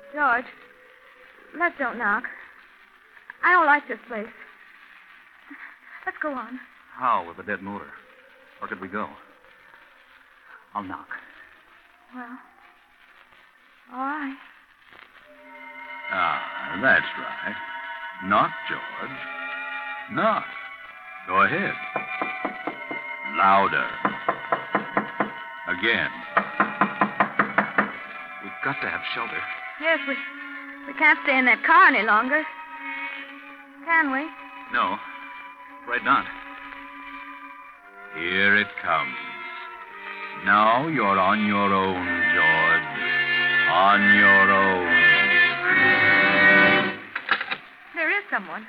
George, let's don't knock. I don't like this place. Let's go on. How, with a dead motor? Where could we go? I'll knock. Well, all right. Ah, that's right. Knock, George. Knock. Go ahead. Louder. Again. We've got to have shelter. Yes, we can't stay in that car any longer. Can we? No, afraid not. Here it comes. Now you're on your own, George. On your own. There is someone.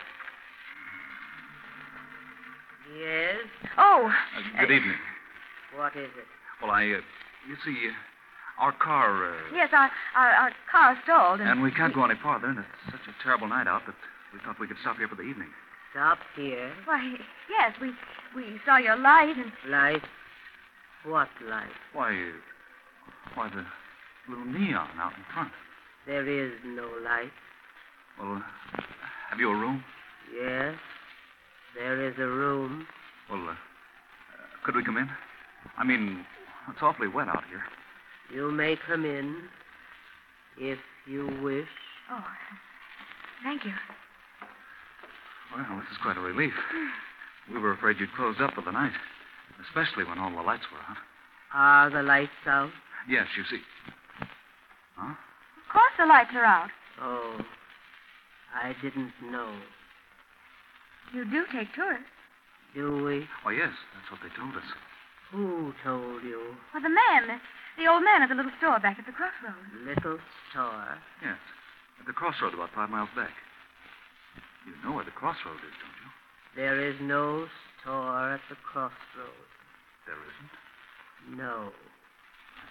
Yes? Oh. Good evening. What is it? Well, you see, our car... Yes, our car stalled. And we can't go any farther, and it's such a terrible night out that we thought we could stop here for the evening. Stop here. Why, yes, we saw your light and... Light? What light? Why, the little neon out in front. There is no light. Well, have you a room? Yes, there is a room. Well, could we come in? I mean, it's awfully wet out here. You may come in if you wish. Oh, thank you. Well, this is quite a relief. We were afraid you'd closed up for the night, especially when all the lights were out. Are the lights out? Yes, you see. Huh? Of course the lights are out. Oh, I didn't know. You do take tourists. Do we? Oh, yes, that's what they told us. Who told you? Well, the old man at the little store back at the crossroads. Little store? Yes, at the crossroad about 5 miles back. You know where the crossroad is, don't you? There is no store at the crossroads. There isn't? No. I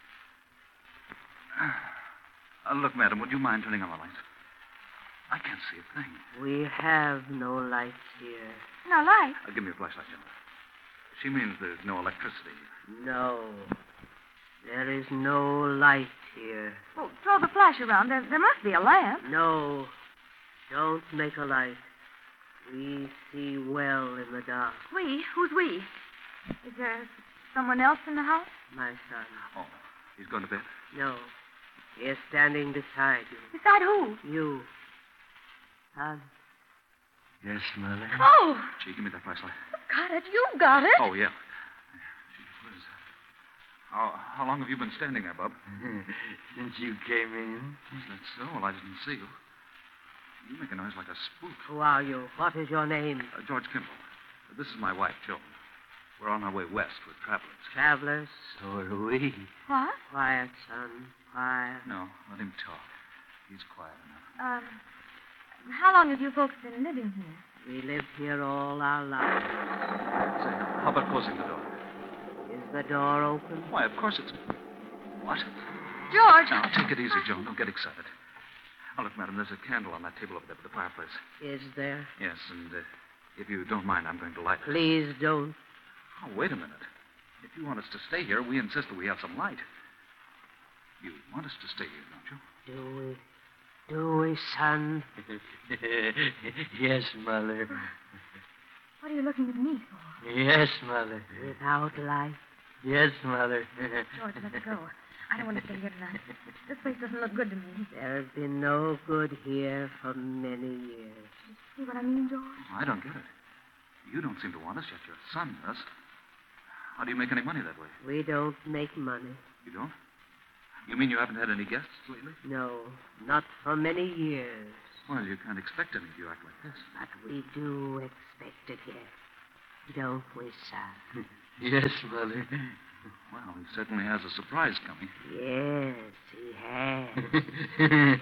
see. Look, madam, would you mind turning on the lights? I can't see a thing. We have no lights here. No light. Give me a flashlight, gentlemen. She means there's no electricity. No. There is no light here. Well, throw the flash around. There must be a lamp. No. Don't make a light. We see well in the dark. We? Who's we? Is there someone else in the house? My son. Oh, he's going to bed? No. He is standing beside you. Beside who? You. Son. Yes, Mother. Oh! Gee, give me that flashlight. Got it. You got it. Oh, yeah. Gee whiz. How long have you been standing there, Bub? Since you came in. Is that so? Well, I didn't see you. You make a noise like a spook. Who are you? What is your name? George Kimball. This is my wife, Joan. We're on our way west with travelers. Travelers? So are we. What? Quiet, son. Quiet. No, let him talk. He's quiet enough. How long have you folks been living here? We lived here all our lives. Say, how about closing the door? Is the door open? Why, of course it's... What? George! Now, take it easy, Joan. Don't get excited. Oh, look, madam, there's a candle on that table over there by the fireplace. Is there? Yes, and if you don't mind, I'm going to light it. Please don't. Oh, wait a minute. If you want us to stay here, we insist that we have some light. You want us to stay here, don't you? Do we? Do we, son? Yes, Mother. What are you looking at me for? Yes, Mother. Without light? Yes, Mother. George, let's go. I don't want to stay here tonight. This place doesn't look good to me. There has been no good here for many years. See what I mean, George? I don't get it. You don't seem to want us, yet your son does. How do you make any money that way? We don't make money. You don't? You mean you haven't had any guests lately? No, not for many years. Well, you can't expect any if you act like this. But we do expect a guest. Don't we, son? Yes, Mother. Well, he certainly has a surprise coming. Yes, he has.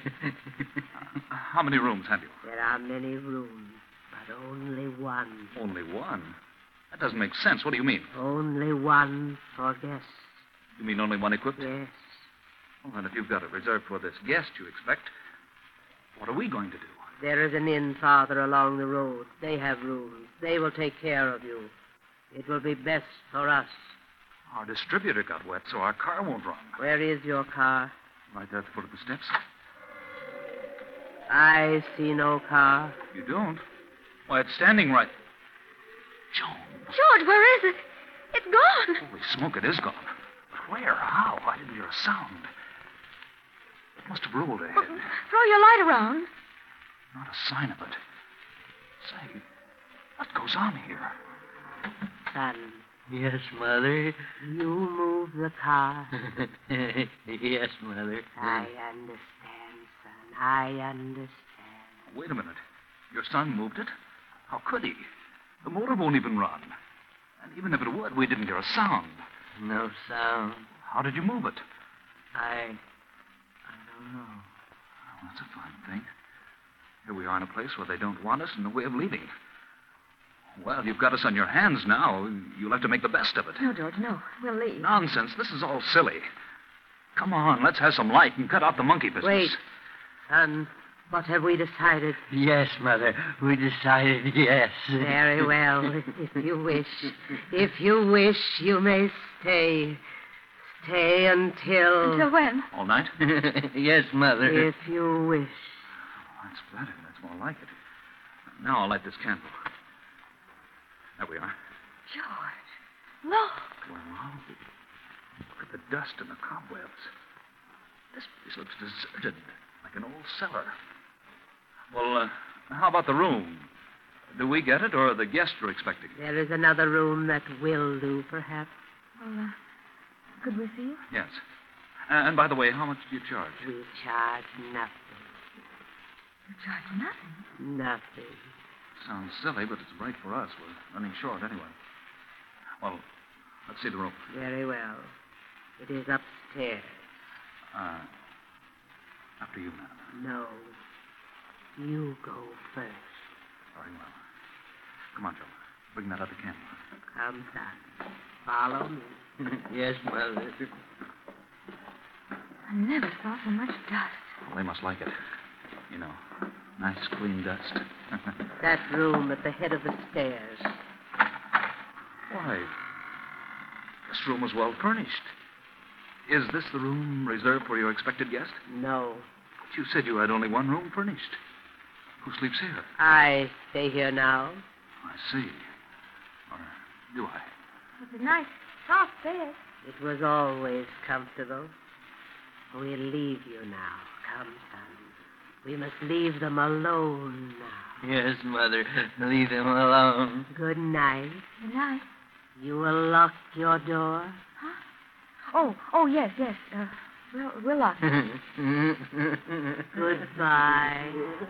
How many rooms have you? There are many rooms, but only one. Only one? That doesn't make sense. What do you mean? Only one for guests. You mean only one equipped? Yes. Well, then, if you've got it reserved for this guest you expect, what are we going to do? There is an inn farther along the road. They have rooms. They will take care of you. It will be best for us. Our distributor got wet, so our car won't run. Where is your car? Right there at the foot of the steps. I see no car. You don't? Why, it's standing right... Joan. George, where is it? It's gone. Holy smoke, it is gone. But where? How? I didn't hear a sound. It must have rolled ahead. Well, throw your light around. Not a sign of it. Say, what goes on here? Son, Yes, Mother. you move the car. Yes, Mother. I understand, son. I understand. Wait a minute. Your son moved it? How could he? The motor won't even run. And even if it would, we didn't hear a sound. No sound. How did you move it? I don't know. Oh, that's a fine thing. Here we are in a place where they don't want us and no way of leaving. Well, you've got us on your hands now. You'll have to make the best of it. No, George, no. We'll leave. Nonsense. This is all silly. Come on, let's have some light and cut out the monkey business. Wait. Son, what have we decided? Yes, Mother. We decided yes. Very well. If you wish. If you wish, you may stay. Stay until... Until when? All night? Yes, Mother. If you wish. That's better. That's more like it. Now I'll light this candle. There we are. George, look. Well, look at the dust and the cobwebs. This place looks deserted, like an old cellar. Well, how about the room? Do we get it, or the guests are expecting it? There is another room that will do, perhaps. Well, could we see it? Yes. And by the way, how much do you charge? We charge nothing. You charge nothing. Nothing. Sounds silly, but it's bright for us. We're running short anyway. Well, let's see the room. Very well. It is upstairs. After you, madam. No. You go first. Very well. Come on, Joe. Bring that other candle. Come, son. Follow me. Yes, Mother. I never saw so much dust. Well, they must like it. You know, nice, clean dust. That room at the head of the stairs. Why, this room was well furnished. Is this the room reserved for your expected guest? No. But you said you had only one room furnished. Who sleeps here? I stay here now. I see. Or do I? It's a nice, soft bed. It was always comfortable. We'll leave you now. Come, son. We must leave them alone now. Yes, Mother. Leave them alone. Good night. Good night. You will lock your door? Oh, yes. We'll lock it. Goodbye.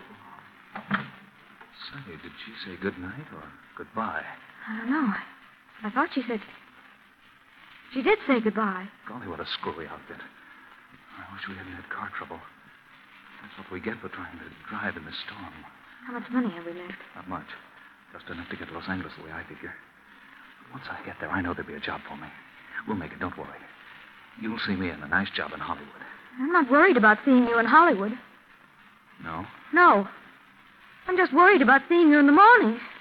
Say, did she say good night or goodbye? I don't know. I thought she said... She did say goodbye. Golly, what a screwy outfit. I wish we hadn't had car trouble. That's what we get for trying to drive in this storm. How much money have we left? Not much. Just enough to get to Los Angeles the way I figure. Once I get there, I know there'll be a job for me. We'll make it, don't worry. You'll see me in a nice job in Hollywood. I'm not worried about seeing you in Hollywood. No? No. I'm just worried about seeing you in the morning.